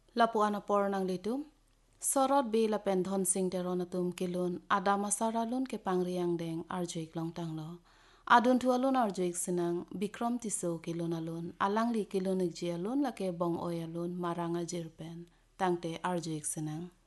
Lapu anapor nang litum. Sorot bi la pen dhon sing teronatum kilun adama saralun ke pangriang deng arjoik long tanglo. Adun tu alun arjoik sinang bikrom tiso kilun alun alang li kilun ikji alun la ke bong oy alun maranga jirpen tangte arjoik sinang.